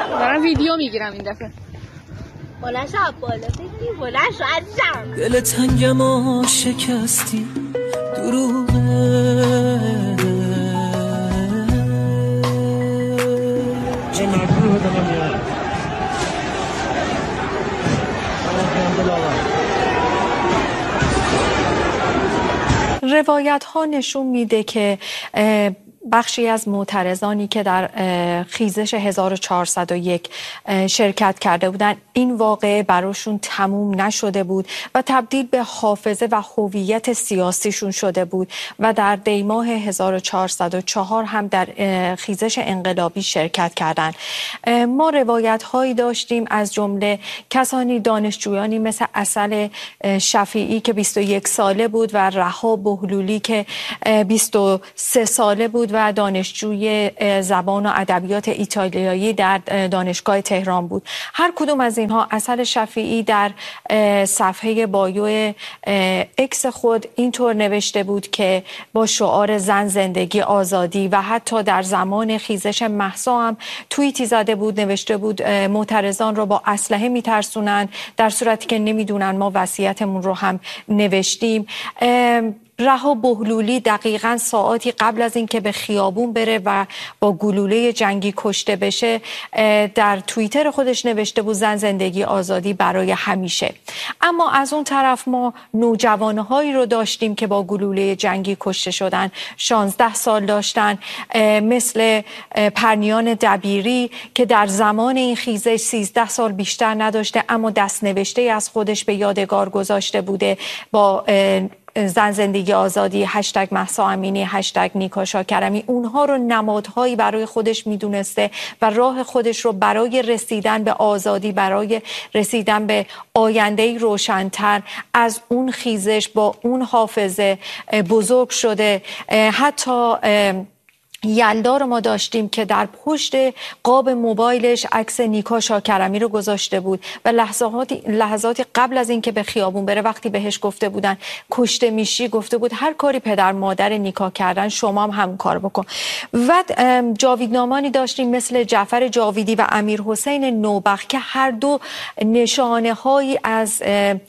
دارم ویدیو میگیرم این دفعه. بلند شو بالا بگی، بلند شو عزیزم. دل تنگم و شکستی دروغه، چه مجبور دلم میاد. روایت ها نشون میده که بخشی از معترضانی که در خیزش 1401 شرکت کرده بودند این واقعه براشون تموم نشده بود و تبدیل به حافظه و هویت سیاسیشون شده بود و در دیماه 1404 هم در خیزش انقلابی شرکت کردند. ما روایت هایی داشتیم از جمله کسانی دانشجویانی مثل عسل شفیعی که 21 ساله بود و رها بهلولی که 23 ساله بود و دانشجوی زبان و ادبیات ایتالیایی در دانشگاه تهران بود. هر کدوم از اینها عسل شفیعی در صفحه بایو اکس خود اینطور نوشته بود که با شعار زن زندگی آزادی و حتی در زمان خیزش مهسا هم توییتی زده بود، نوشته بود معترضان را با اسلحه میترسونن در صورتی که نمیدونن ما وصیتمون رو هم نوشتیم. رها بهلولی دقیقاً ساعاتی قبل از اینکه به خیابون بره و با گلوله جنگی کشته بشه در توییتر خودش نوشته بود زن زندگی آزادی برای همیشه. اما از اون طرف ما نوجوانهایی رو داشتیم که با گلوله جنگی کشته شدن، 16 سال داشتن، مثل پرنیان دبیری که در زمان این خیزش 13 سال بیشتر نداشته اما دستنوشته از خودش به یادگار گذاشته بوده با زن زندگی آزادی، هشتگ مهسا امینی، هشتگ نیکا شاکرمی. اونها رو نمادهایی برای خودش میدونسته و راه خودش رو برای رسیدن به آزادی، برای رسیدن به آینده‌ای روشن‌تر از اون خیزش با اون حافظه بزرگ شده. حتی یلدا رو ما داشتیم که در پشت قاب موبایلش عکس نیکا شاکرمی رو گذاشته بود و لحظاتی قبل از اینکه به خیابون بره وقتی بهش گفته بودن کشته میشی گفته بود هر کاری پدر مادر نیکا کردن شما هم همون کار بکن. و جاویدنامانی داشتیم مثل جعفر جاویدی و امیر حسین نوبخت که هر دو نشانه هایی از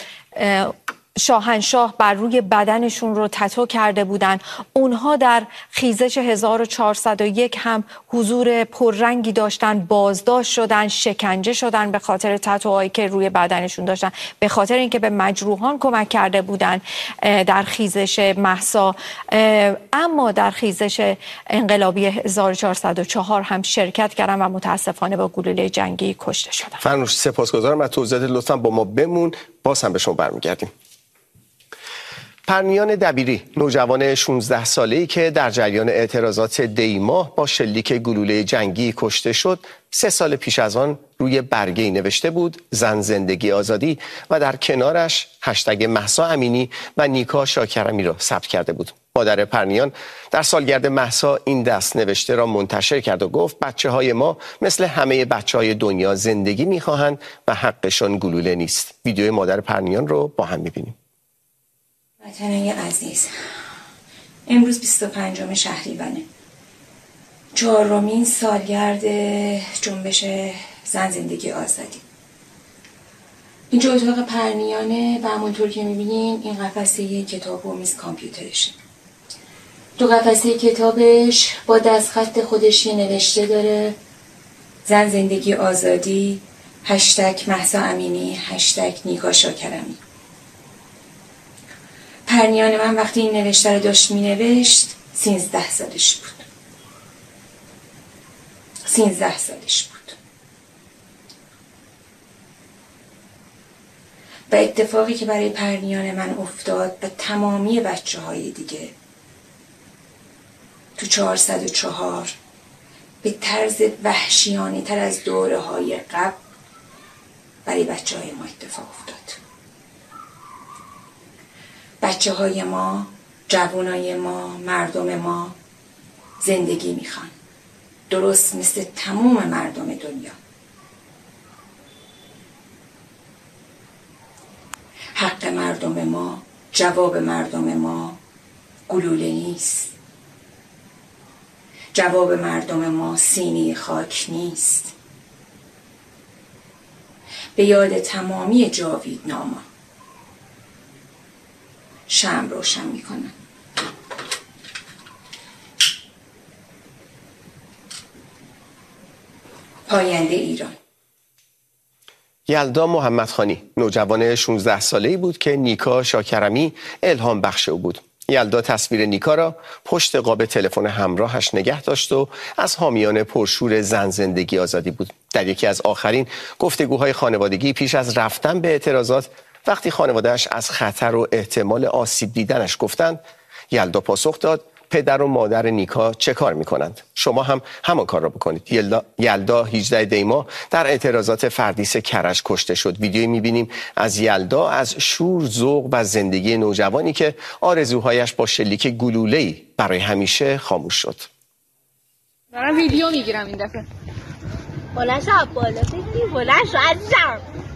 شاهنشاه بر روی بدنشون رو تتو کرده بودن. اونها در خیزش 1401 هم حضور پررنگی داشتن، بازداشت شدن، شکنجه شدن به خاطر تتوهایی که روی بدنشون داشتن، به خاطر اینکه به مجروحان کمک کرده بودن در خیزش مهسا. اما در خیزش انقلابی 1404 هم شرکت کردن و متاسفانه با گلوله جنگی کشته شدن. فرنوش سپاسگزارم از توضیحات، لطفاً با ما بمون، باز هم به شما برمیگردیم. پرنیان دبیری، نوجوان 16 ساله‌ای که در جریان اعتراضات دیماه با شلیک گلوله جنگی کشته شد، 3 سال پیش از آن روی برگه‌ای نوشته بود زن زندگی آزادی و در کنارش هشتگ مهسا امینی و نیکا شاکرمی را ثبت کرده بود. مادر پرنیان در سالگرد مهسا این دست نوشته را منتشر کرد و گفت بچه‌های ما مثل همه بچه‌های دنیا زندگی می‌خواهند و حقشون گلوله نیست. ویدیوی مادر پرنیان رو با هم می‌بینیم. وطنای عزیز، امروز 25 شهریورانه، 4مین سالگرد جنبش زن زندگی آزادی. اینجا اتاق پرنیانه و همونطور که میبینین این قفسه کتاب و میز کامپیوترشه. تو قفسه کتابش با دستخط خودش نوشته داره زن زندگی آزادی، هشتگ مهسا امینی، هشتگ نیکا شاکرمی. پرنیان من وقتی این نوشته رو داشت مینوشت 13 سالش بود. 13 سالش بود. و اتفاقی که برای پرنیان من افتاد و تمامی بچه‌های دیگه تو 404 به طرز وحشیانه تر از دوره‌های قبل برای بچه‌های ما اتفاق افتاد. بچه‌های ما، جوانای ما، مردم ما زندگی میخوان، درست مثل تمام مردم دنیا. حق مردم ما، جواب مردم ما گلوله نیست. جواب مردم ما سینه خاک نیست. به یاد تمامی جاویدناما شمع روشن میکنن. پاینده ایران. یلدا محمدخانی نوجوان 16 ساله‌ای بود که نیکا شاکرمی الهام بخش او بود. یلدا تصویر نیکا را پشت قاب تلفن همراهش نگه داشت و از حامیان پرشور زن زندگی آزادی بود. در یکی از آخرین گفتگوهای خانوادگی پیش از رفتن به اعتراضات، وقتی خانواده‌اش از خطر و احتمال آسیب دیدنش گفتند، یلدا پاسخ داد پدر و مادر نیکا چه کار میکنند؟ شما هم همان کار را بکنید. یلدا 18 دی ماه در اعتراضات فردیس کرج کشته شد. ویدیویی میبینیم از یلدا، از شور، ذوق و زندگی نوجوانی که آرزوهایش با شلیک گلوله‌ای برای همیشه خاموش شد. دارم ویدیو میگیرم این دفعه. بلند شو بالا، بلند شو عزیزم.